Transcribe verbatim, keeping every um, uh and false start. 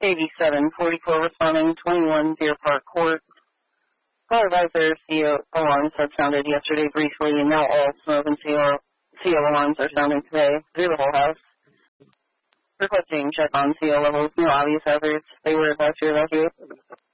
K V seven forty-four responding, twenty-one Deer Park Court. Fire advisor C O alarms had sounded yesterday briefly, and now all smoke and C O, C O alarms are sounding today through the whole house. Requesting check on C O levels, no obvious hazards. They were advised to evacuate.